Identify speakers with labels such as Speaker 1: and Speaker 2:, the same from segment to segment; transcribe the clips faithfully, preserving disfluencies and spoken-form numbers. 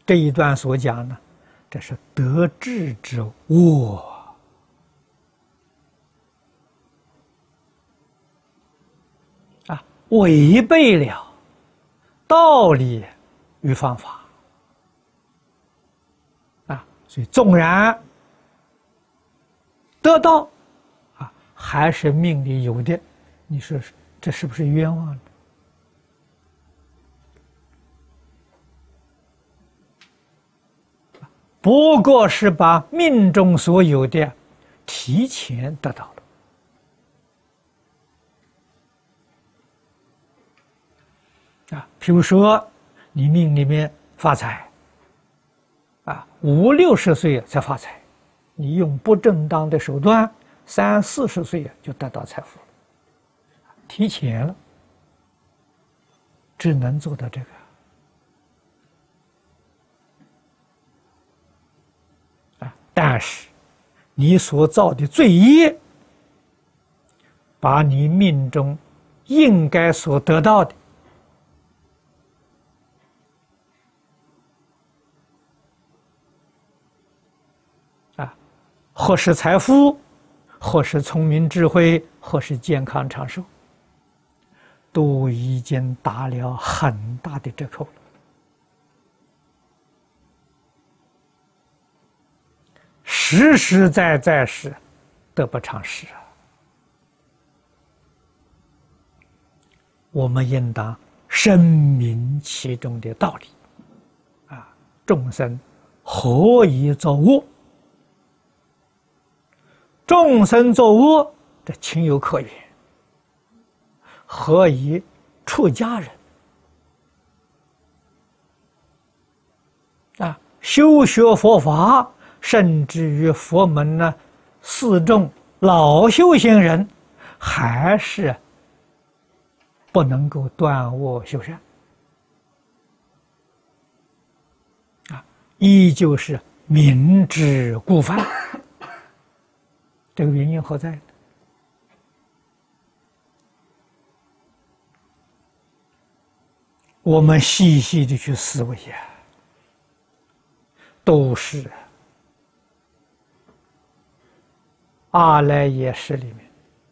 Speaker 1: 这一段所讲呢，这是得智之我啊，违背了道理与方法啊，所以纵然得到啊，还是命里有的，你说这是不是冤枉呢？不过是把命中所有的提前得到了啊。比如说，你命里面发财啊，五六十岁才发财，你用不正当的手段，三四十岁就得到财富了，提前了，只能做到这个。但是，你所造的罪业，把你命中应该所得到的啊，或是财富，或是聪明智慧，或是健康长寿，都已经打了很大的折扣了。实实在在是得不偿失啊！我们应当深明其中的道理啊！众生何以作恶？众生作恶，这情有可原。何以出家人啊？修学佛法。甚至于佛门呢，四众老修行人，还是不能够断恶修善啊，依旧是明知故犯。这个原因何在呢？我们细细的去思维呀，都是阿赖耶识里面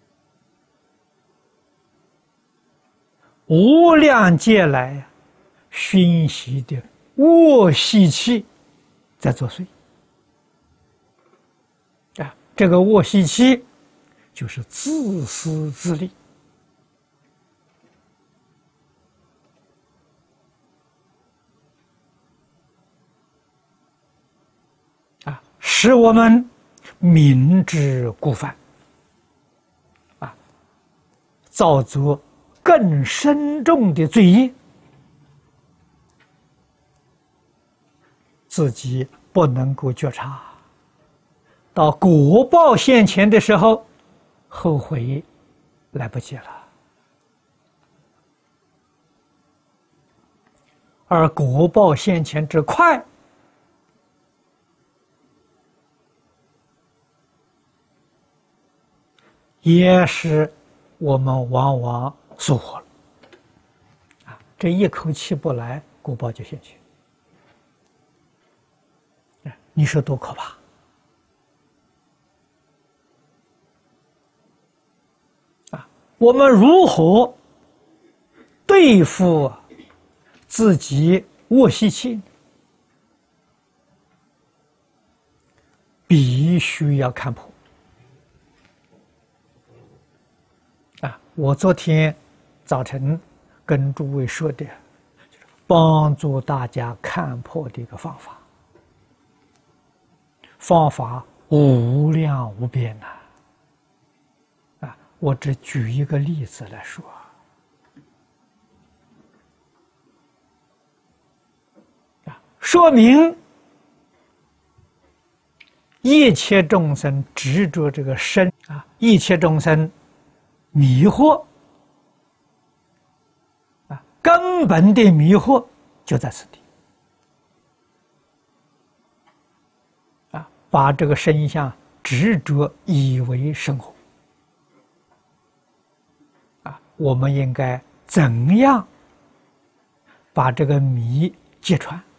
Speaker 1: 无量劫来熏习的恶习气在作祟啊！这个恶习气就是自私自利啊，使我们明知故犯啊，造作更深重的罪业，自己不能够觉察，到果报现前的时候，后悔来不及了。而果报现前之快，也是我们往往疏忽了啊！这一口气不来，果报就现前。你说多可怕啊！我们如何对付自己恶习气？必须要看破。我昨天早晨跟诸位说的，就是帮助大家看破的一个方法，方法无量无边呐！啊，我只举一个例子来说，啊，说明一切众生执着这个身啊，一切众生迷惑啊，根本的迷惑就在此地啊，把这个身相执着以为生活啊，我们应该怎样把这个迷揭穿？